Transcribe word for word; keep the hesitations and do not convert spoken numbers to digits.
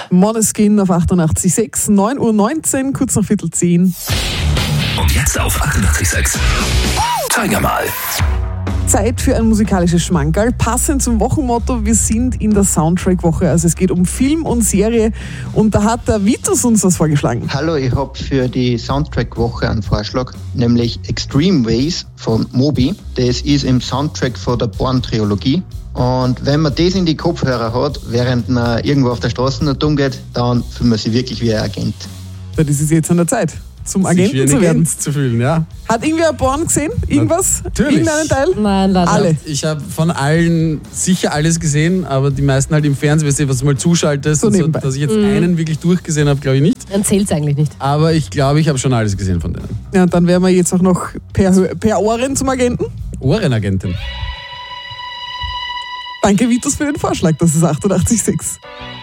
Måneskin auf achtundachtzig Komma sechs, neun Uhr neunzehn, kurz nach Viertel zehn. Und jetzt auf achtundachtzig Komma sechs. Zeig mal. Zeit für ein musikalisches Schmankerl. Passend zum Wochenmotto, wir sind in der Soundtrack-Woche. Also es geht um Film und Serie. Und da hat der Vitus uns was vorgeschlagen. Hallo, ich habe für die Soundtrack-Woche einen Vorschlag, nämlich Extreme Ways von Moby. Das ist im Soundtrack von der Bourne-Trilogie. Und wenn man das in die Kopfhörer hat, während man irgendwo auf der Straße noch dumm geht, dann fühlt man sich wirklich wie ein Agent. Das ist jetzt an der Zeit, zum Agenten Sich wie ein zu werden. Agent zu fühlen, ja. Hat irgendwer Bourne gesehen? Irgendwas? Natürlich. Irgendeinen Teil? Nein, leider. Alle. Ich habe von allen sicher alles gesehen, aber die meisten halt im Fernsehen, weißt du, was du mal zuschaltest. So und so, nebenbei. dass ich jetzt einen wirklich durchgesehen habe, glaube ich nicht. Dann zählt es eigentlich nicht. Aber ich glaube, ich habe schon alles gesehen von denen. Ja, und dann wären wir jetzt auch noch per, Hö- per Ohren zum Agenten. Ohrenagentin. Danke, Vitus, für den Vorschlag. Das ist achtundachtzig Komma sechs.